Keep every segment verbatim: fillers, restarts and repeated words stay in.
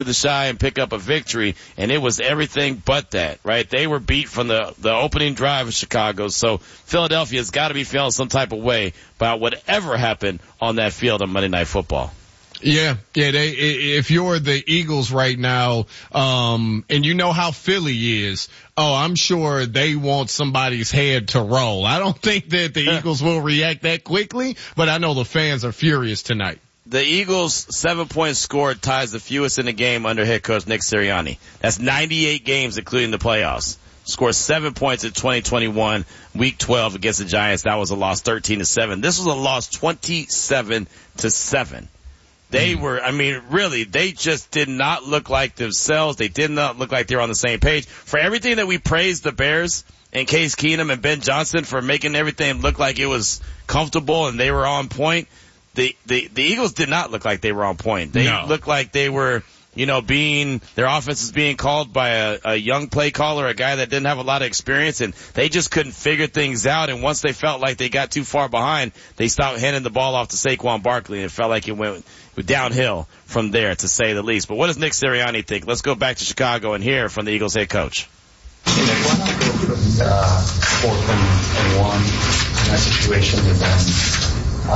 to shine and pick up a victory, and it was everything but that, right? They were beat from the, the opening drive of Chicago, so Philadelphia's got to be feeling some type of way about whatever happened on that field on Monday Night Football. Yeah, yeah. They, if you're the Eagles right now, um, and you know how Philly is, oh, I'm sure they want somebody's head to roll. I don't think that the Eagles will react that quickly, but I know the fans are furious tonight. The Eagles' seven points scored ties the fewest in the game under head coach Nick Sirianni. That's ninety-eight games, including the playoffs. Scored seven points in twenty twenty-one, week twelve against the Giants. That was a loss thirteen to seven. This was a loss twenty-seven to seven. They were, I mean, really, they just did not look like themselves. They did not look like they were on the same page. For everything that we praised the Bears and Case Keenum and Ben Johnson for making everything look like it was comfortable and they were on point, the, the, the Eagles did not look like they were on point. They no. looked like they were, you know, being, their offense is being called by a, a young play caller, a guy that didn't have a lot of experience, and they just couldn't figure things out. And once they felt like they got too far behind, they stopped handing the ball off to Saquon Barkley, and it felt like it went downhill from there, to say the least. But what does Nick Sirianni think? Let's go back to Chicago and hear from the Eagles head coach. Hey, Nick, why not go from uh, fourth and, and one in that situation, and then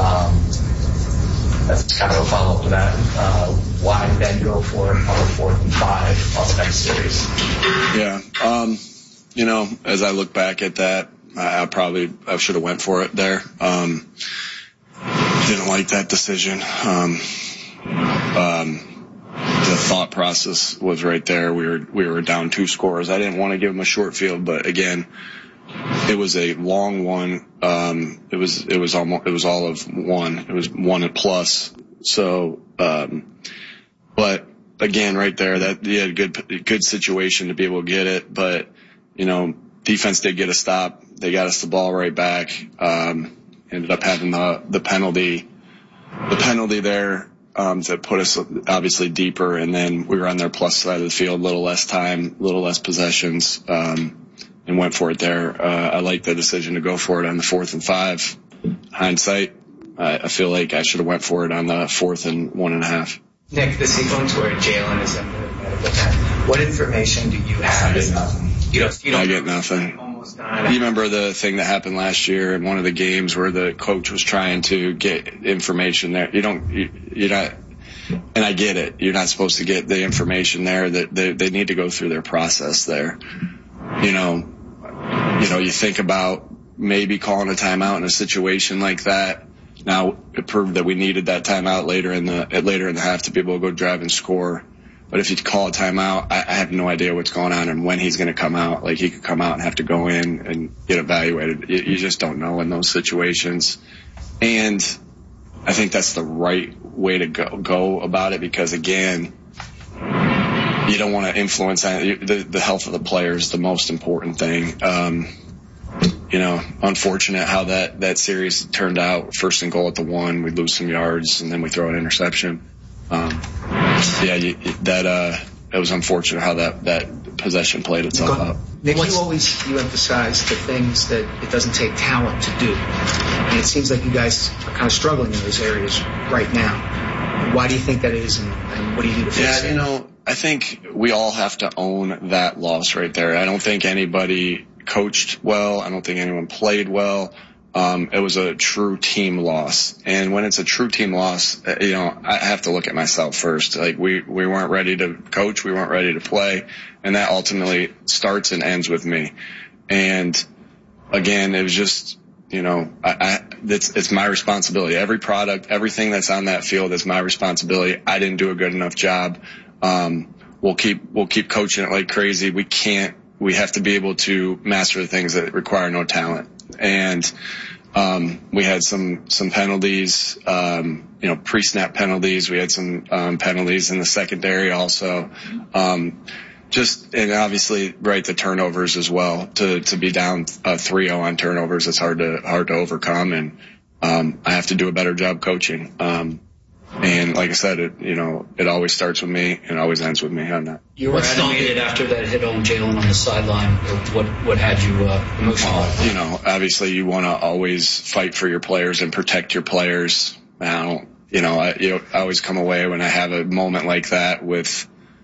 um, that's kind of a follow-up to that. Uh, why then go for it on the fourth and five on the next series? Yeah, um, you know, as I look back at that, I, I probably I should have went for it there. Um, didn't like that decision. Um, um, the thought process was right there. We were we were down two scores. I didn't want to give him a short field, but again, it was a long one. Um, it was it was almost it was all of one. It was one and plus. So, um, but again, right there, that you had a good good situation to be able to get it. But you know, defense did get a stop. They got us the ball right back. Um, ended up having the the penalty, the penalty there. Um, to put us obviously deeper, and then we were on their plus side of the field, a little less time, a little less possessions, um, and went for it there. Uh, I like the decision to go for it on the fourth and five. Hindsight, I, I feel like I should have went for it on the fourth and one and a half. Nick, the sequence where Jalen is in the medical tent, what information do you have? I get nothing. You don't, you don't I get nothing. Almost done. You remember the thing that happened last year in one of the games where the coach was trying to get information there? You don't, you, you're not, and I get it. You're not supposed to get the information there. That they, they need to go through their process there. You know, you know, you think about maybe calling a timeout in a situation like that. Now it proved that we needed that timeout later in the later in the half to be able to go drive and score. But if you call a timeout, I, I have no idea what's going on and when he's going to come out. Like, he could come out and have to go in and get evaluated. You, you just don't know in those situations. And I think that's the right way to go, go about it, because, again, you don't want to influence the, the health of the player is the most important thing. Um, you know, unfortunate how that, that series turned out. First and goal at the one, we lose some yards, and then we throw an interception. Um, yeah, you, that, uh, it was unfortunate how that, that possession played itself out. Nick, you always, you emphasize the things that it doesn't take talent to do. And it seems like you guys are kind of struggling in those areas right now. Why do you think that is, and, and what do you do to fix it? Yeah, you know, I think we all have to own that loss right there. I don't think anybody coached well. I don't think anyone played well. Um, it was a true team loss. And when it's a true team loss, you know, I have to look at myself first. Like, we, we weren't ready to coach. We weren't ready to play. And that ultimately starts and ends with me. And again, it was just, you know, I, I, it's, it's my responsibility. Every product, everything that's on that field is my responsibility. I didn't do a good enough job. Um, we'll keep, we'll keep coaching it like crazy. We can't, we have to be able to master the things that require no talent. And um, we had some some penalties, um, you know, pre-snap penalties. We had some um, penalties in the secondary also. Um, just and obviously, right, the turnovers as well. To to be down uh, three oh on turnovers, it's hard to hard to overcome. And um, I have to do a better job coaching. Um, And like I said, it, you know, it always starts with me and always ends with me on that. You were animated after that hit on Jalen on the sideline. What what had you uh, emotional? Uh, you know, obviously you want to always fight for your players and protect your players. I don't, you know, I, you know, I always come away when I have a moment like that with